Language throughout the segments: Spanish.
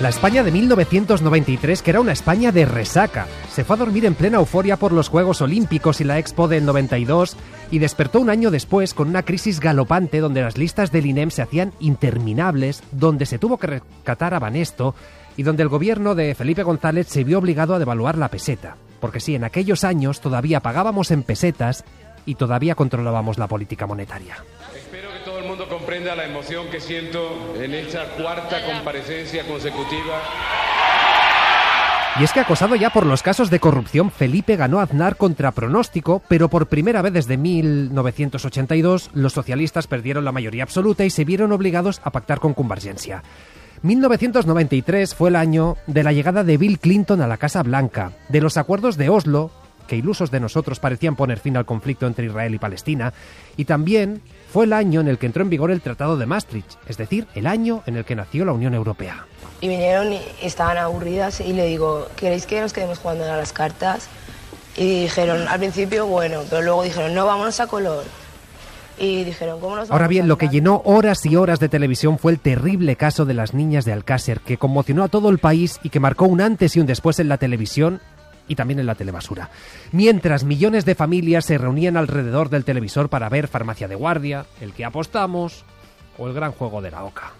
La España de 1993, que era una España de resaca. Se fue a dormir en plena euforia por los Juegos Olímpicos y la Expo del 92 y despertó un año después con una crisis galopante donde las listas del INEM se hacían interminables, donde se tuvo que rescatar a Banesto y donde el gobierno de Felipe González se vio obligado a devaluar la peseta. Porque sí, en aquellos años todavía pagábamos en pesetas y todavía controlábamos la política monetaria. Espero que todo el mundo comprenda la emoción que siento en esta cuarta comparecencia consecutiva. Y es que acosado ya por los casos de corrupción, Felipe ganó a Aznar contra pronóstico, pero por primera vez desde 1982 los socialistas perdieron la mayoría absoluta y se vieron obligados a pactar con Convergencia. 1993 fue el año de la llegada de Bill Clinton a la Casa Blanca, de los acuerdos de Oslo, que ilusos de nosotros parecían poner fin al conflicto entre Israel y Palestina, y también fue el año en el que entró en vigor el Tratado de Maastricht, es decir, el año en el que nació la Unión Europea. Y vinieron y estaban aburridas y le digo, ¿queréis que nos quedemos jugando a las cartas? Y dijeron, al principio, bueno, pero luego dijeron, no, vámonos a color. Y dijeron, ¿cómo nos vamos? Ahora bien, lo que llenó horas y horas de televisión fue el terrible caso de las niñas de Alcácer, que conmocionó a todo el país y que marcó un antes y un después en la televisión y también en la telebasura. Mientras millones de familias se reunían alrededor del televisor para ver Farmacia de Guardia, El que apostamos o El gran juego de la Oca.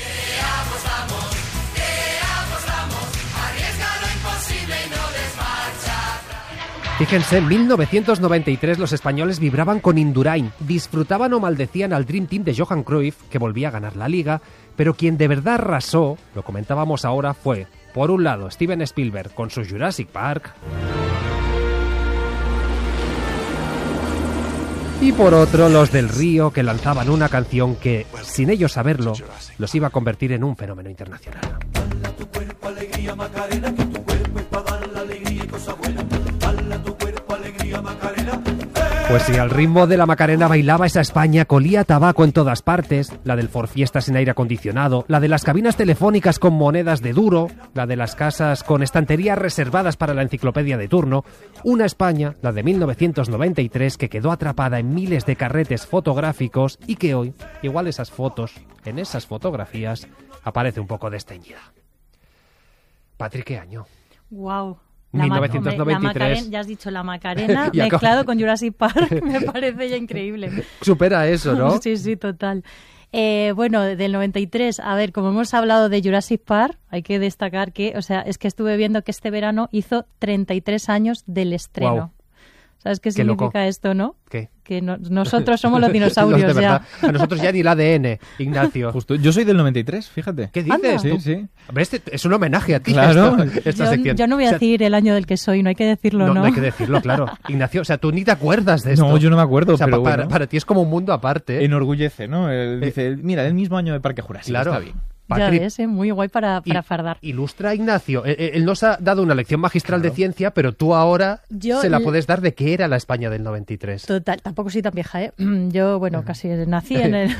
Fíjense, en 1993 los españoles vibraban con Indurain, disfrutaban o maldecían al Dream Team de Johan Cruyff, que volvía a ganar la Liga, pero quien de verdad arrasó, lo comentábamos ahora, fue, por un lado, Steven Spielberg con su Jurassic Park, y por otro, los del Río, que lanzaban una canción que, sin ellos saberlo, los iba a convertir en un fenómeno internacional. Pues si al ritmo de la Macarena bailaba esa España, colía tabaco en todas partes, la del Ford Fiesta sin aire acondicionado, la de las cabinas telefónicas con monedas de duro, la de las casas con estanterías reservadas para la enciclopedia de turno, una España, la de 1993, que quedó atrapada en miles de carretes fotográficos y que hoy, igual esas fotos, en esas fotografías, aparece un poco desteñida. Patri, ¿qué año? Wow. 1993. Ya has dicho la Macarena mezclado con Jurassic Park, me parece ya increíble. Supera eso, ¿no? Sí, total. Bueno, del 93, a ver, como hemos hablado de Jurassic Park, hay que destacar que, o sea, es que estuve viendo que este verano hizo 33 años del estreno. Wow. ¿Sabes qué significa loco. esto, no? ¿Qué? Que nosotros somos los dinosaurios Los de ya. verdad. A nosotros ya ni el ADN, Ignacio. Justo, yo soy del 93, fíjate. ¿Qué dices? Sí, ¿Tú? sí. ¿Ves? Es un homenaje a ti, Claro. esta sección. Yo no voy a decir el año del que soy, no hay que decirlo, ¿no? No hay que decirlo, claro. Ignacio, o sea, tú ni te acuerdas de esto. No, yo no me acuerdo, o sea, pero para ti es como un mundo aparte. Enorgullece, ¿no? Él dice, mira, el mismo año de Parque Jurásico, Claro. está bien. Patri, Ya ves, muy guay para fardar. Ilustra a Ignacio. Él nos ha dado una lección magistral de ciencia, pero tú ahora se la puedes dar de qué era la España del 93. Total, tampoco soy tan vieja, ¿eh? Yo, bueno, casi nací en el...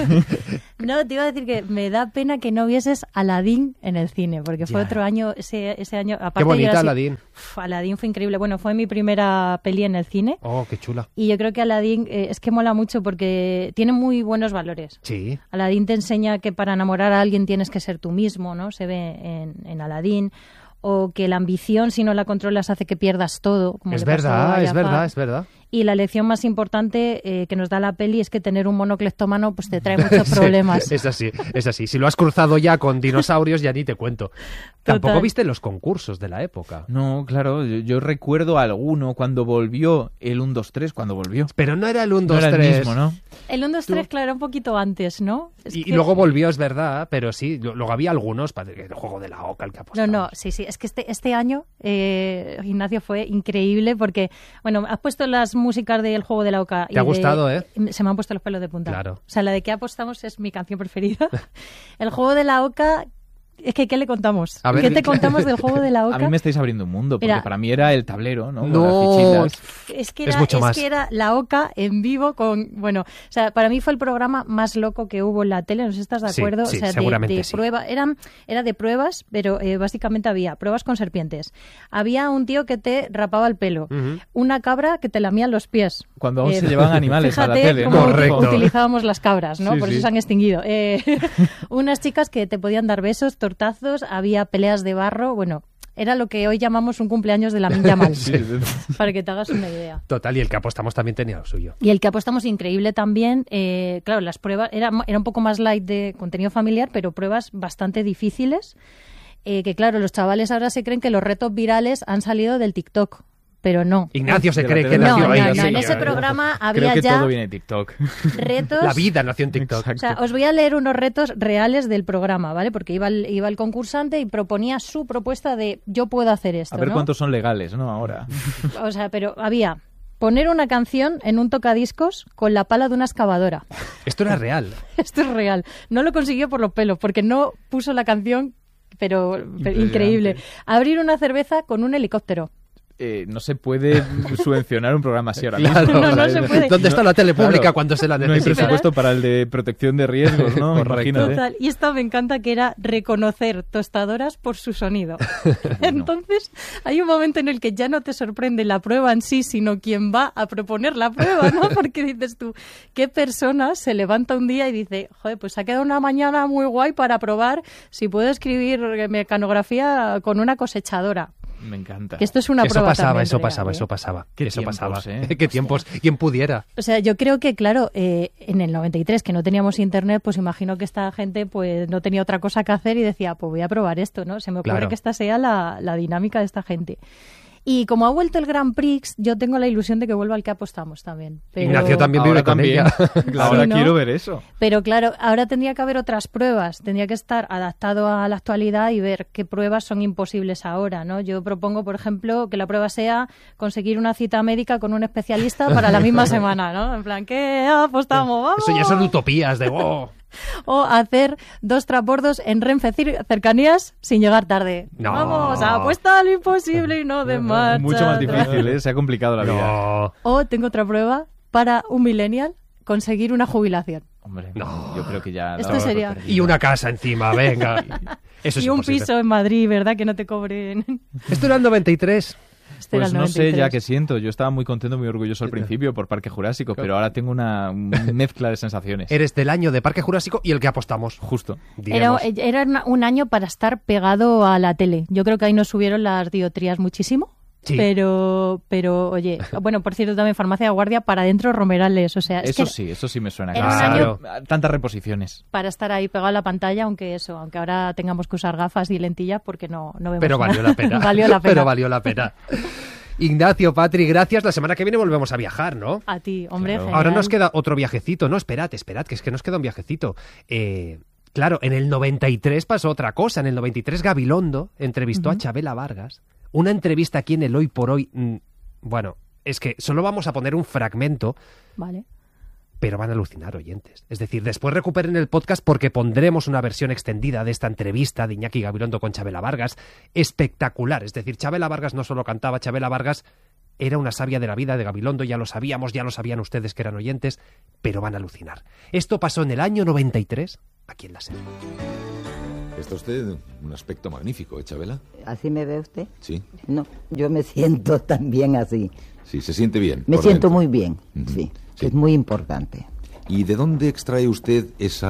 No, te iba a decir que me da pena que no vieses Aladdin en el cine, porque fue otro año, ese año... Aparte qué bonita de Aladdin. Aladdin fue increíble. Bueno, fue mi primera peli en el cine. Oh, qué chula. Y yo creo que Aladdin es que mola mucho porque tiene muy buenos valores. Sí. Aladdin te enseña que para enamorar a alguien tienes que ser tú mismo, ¿no? Se ve en Aladdin. O que la ambición, si no la controlas, hace que pierdas todo. Como Es le pasó a verdad, Jafar. es verdad. Y la lección más importante que nos da la peli es que tener un mono cleptómano pues te trae muchos problemas. Sí, es así. Si lo has cruzado ya con dinosaurios, ya ni te cuento. Tampoco Total. viste los concursos de la época. No, claro, yo recuerdo alguno cuando volvió el 1, 2, 3, cuando volvió. Pero no era el 1, 2, No era 3. el mismo, ¿no? El 1, 2, 3, claro, era un poquito antes, ¿no? Y luego volvió, es verdad, pero sí, luego había algunos, el juego de la Oca, el que apostaba. No, sí, es que este año, Ignacio, fue increíble porque, bueno, has puesto las músicas del juego de la Oca. ¿Te ha gustado, Se me han puesto los pelos de punta. Claro. O sea, la de que apostamos es mi canción preferida. El juego de la Oca... Es que, ¿qué le contamos? A ver, ¿Qué te contamos del juego de la Oca? A mí me estáis abriendo un mundo, porque Mira, para mí era el tablero, ¿no? Con No, las fichitas. Es que era la Oca en vivo con... Bueno, o sea, para mí fue el programa más loco que hubo en la tele, no sé si estás de acuerdo. Sí, o sea, seguramente de sí. prueba, era de pruebas, pero básicamente había pruebas con serpientes. Había un tío que te rapaba el pelo, una cabra que te lamía los pies. Cuando aún se llevaban animales a la Fíjate tele, cómo ¿no? Correcto. utilizábamos las cabras, ¿no? Sí, Por eso sí. se han extinguido. Unas chicas que te podían dar besos tortazos, había peleas de barro, bueno, era lo que hoy llamamos un cumpleaños de Lamine Yamal, para que te hagas una idea. Total, y el que apostamos también tenía lo suyo. Y el que apostamos increíble también, claro, las pruebas, era un poco más light de contenido familiar, pero pruebas bastante difíciles, que claro, los chavales ahora se creen que los retos virales han salido del TikTok. Pero no. Ignacio se cree que no, nació ahí. No, en ese programa había Creo que ya todo viene de TikTok. retos. La vida nació en TikTok. O sea, os voy a leer unos retos reales del programa, ¿vale? Porque iba el concursante y proponía su propuesta de yo puedo hacer esto, A ver ¿no? cuántos son legales, ¿no? Ahora. O sea, pero había poner una canción en un tocadiscos con la pala de una excavadora. Esto era real. Esto es real. No lo consiguió por los pelos, porque no puso la canción, pero increíble. Abrir una cerveza con un helicóptero. No se puede subvencionar un programa así ahora mismo. Claro, no se puede. ¿Dónde está la tele pública Claro. cuando se la No hay necesita? presupuesto para el de protección de riesgos, ¿no? Correcto. Imagínate. Total. Y esta me encanta, que era reconocer tostadoras por su sonido. Entonces, hay un momento en el que ya no te sorprende la prueba en sí, sino quien va a proponer la prueba, ¿no? Porque dices tú, ¿qué persona se levanta un día y dice, joder, pues ha quedado una mañana muy guay para probar si puedo escribir mecanografía con una cosechadora? Me encanta. Que esto es una prueba también Eso real, pasaba. Qué Eso tiempos, pasaba. ¿eh? Qué tiempos. ¿Quién pudiera? O sea, yo creo que, claro, en el 93, que no teníamos internet, pues imagino que esta gente pues no tenía otra cosa que hacer y decía, pues voy a probar esto, ¿no? Se me ocurre Claro. que esta sea la dinámica de esta gente. Y como ha vuelto el Grand Prix, yo tengo la ilusión de que vuelva al que apostamos también. Pero... Ignacio también Ahora vive con también. ella. Ahora Sí, ¿no? quiero ver eso. Pero claro, ahora tendría que haber otras pruebas, tendría que estar adaptado a la actualidad y ver qué pruebas son imposibles ahora, ¿no? Yo propongo, por ejemplo, que la prueba sea conseguir una cita médica con un especialista para la misma semana, ¿no? En plan, ¿qué apostamos? ¡Vamos! Eso ya son utopías de wow. O hacer 2 transbordos en Renfe cercanías sin llegar tarde. No. Vamos, apuesta a lo imposible y no de marcha. Mucho más atrás. difícil, ¿eh? Se ha complicado la vida. No. O tengo otra prueba para un millennial conseguir una jubilación. Hombre, No. yo creo que ya... Esto la sería- he perdido. Y una casa encima, venga. Eso es Y un imposible. piso en Madrid, ¿verdad? Que no te cobren. Esto era el 93. Este era Pues el no sé 93. ya qué siento. Yo estaba muy contento, muy orgulloso al principio por Parque Jurásico, pero ahora tengo una mezcla de sensaciones. Eres del año de Parque Jurásico y el que apostamos. Justo. Diremos. Era un año para estar pegado a la tele. Yo creo que ahí nos subieron las dioptrías muchísimo. Sí. Pero, oye, bueno, por cierto, también Farmacia de Guardia para adentro Romerales. O sea, es que Eso sí me suena. en un año- Tantas reposiciones. para estar ahí pegado a la pantalla, aunque ahora tengamos que usar gafas y lentillas porque no vemos Pero nada. valió la pena. Valió la pena. Pero valió la pena. Ignacio, Patri, gracias. La semana que viene volvemos a viajar, ¿no? A ti, hombre, Claro. genial. Ahora nos queda otro viajecito. No, esperad, que es que nos queda un viajecito. Claro, en el 93 pasó otra cosa. En el 93 Gabilondo entrevistó a Chabela Vargas. Una entrevista aquí en el Hoy por Hoy. Bueno, es que solo vamos a poner un fragmento, Vale. pero van a alucinar, oyentes. Es decir, después recuperen el podcast porque pondremos una versión extendida de esta entrevista de Iñaki Gabilondo con Chabela Vargas. Espectacular. Es decir, Chabela Vargas no solo cantaba, Chabela Vargas era una sabia de la vida de Gabilondo, ya lo sabíamos, ya lo sabían ustedes que eran oyentes, pero van a alucinar. Esto pasó en el año 93, aquí en la SER. Está usted un aspecto magnífico, ¿eh, Chabela? ¿Así me ve usted? Sí. No, yo me siento también así. Sí, se siente bien. Me por siento dentro. muy bien, Ujú. sí, Sí. es muy importante. ¿Y de dónde extrae usted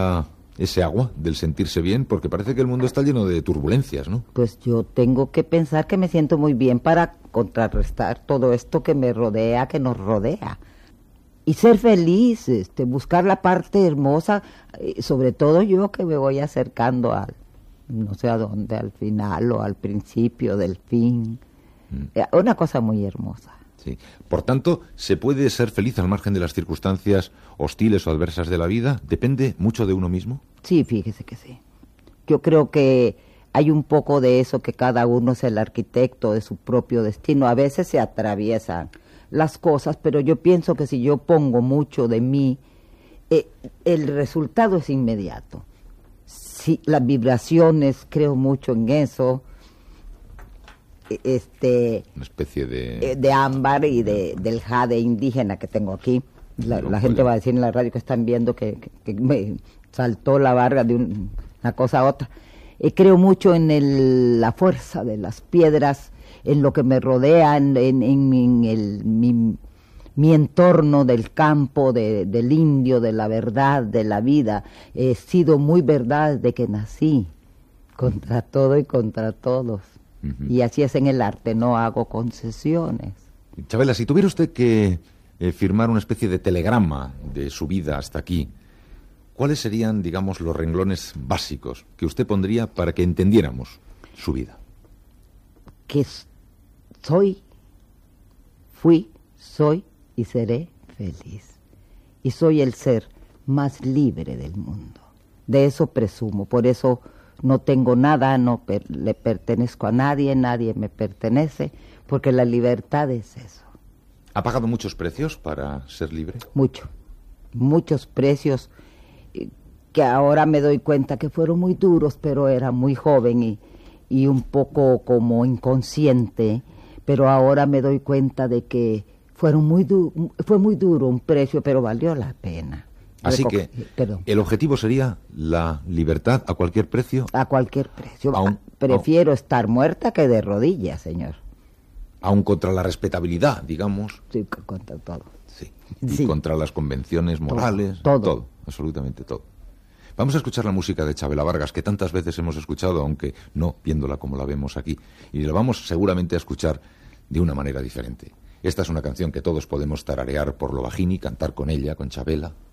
ese agua del sentirse bien? Porque parece que el mundo está lleno de turbulencias, ¿no? Pues yo tengo que pensar que me siento muy bien para contrarrestar todo esto que me rodea, que nos rodea. Y ser feliz, buscar la parte hermosa, sobre todo yo que me voy acercando al, no sé a dónde, al final o al principio del fin. Una cosa muy hermosa. Sí. Por tanto, ¿se puede ser feliz al margen de las circunstancias hostiles o adversas de la vida? ¿Depende mucho de uno mismo? Sí, fíjese que sí. Yo creo que hay un poco de eso, que cada uno es el arquitecto de su propio destino. A veces se atraviesan las cosas, pero yo pienso que si yo pongo mucho de mí, el resultado es inmediato. Sí, las vibraciones, creo mucho en eso. Una especie De ámbar y del jade indígena que tengo aquí. La gente va a decir en la radio que están viendo que me saltó la barra de una cosa a otra. Creo mucho en la fuerza de las piedras, en lo que me rodea, mi entorno del campo, del indio, de la verdad, de la vida. He sido muy verdad desde que nací. contra todo y contra todos. Y así es en el arte, no hago concesiones. Chabela, si tuviera usted que firmar una especie de telegrama de su vida hasta aquí, ¿cuáles serían, digamos, los renglones básicos que usted pondría para que entendiéramos su vida? Que soy, fui, soy y seré feliz. Y soy el ser más libre del mundo. De eso presumo, por eso no tengo nada, le pertenezco a nadie, nadie me pertenece, porque la libertad es eso. ¿Ha pagado muchos precios para ser libre? Muchos precios que ahora me doy cuenta que fueron muy duros, pero era muy joven y un poco como inconsciente, pero ahora me doy cuenta de que fue muy duro un precio, pero valió la pena. Así que el objetivo sería la libertad a cualquier precio. A cualquier precio. Prefiero estar muerta que de rodillas, señor. Aún contra la respetabilidad, digamos. Sí, contra todo. Sí. Y contra las convenciones morales. Todo. Absolutamente todo. Vamos a escuchar la música de Chabela Vargas, que tantas veces hemos escuchado, aunque no viéndola como la vemos aquí. Y la vamos seguramente a escuchar de una manera diferente. Esta es una canción que todos podemos tararear por lo bajín y cantar con ella, con Chabela.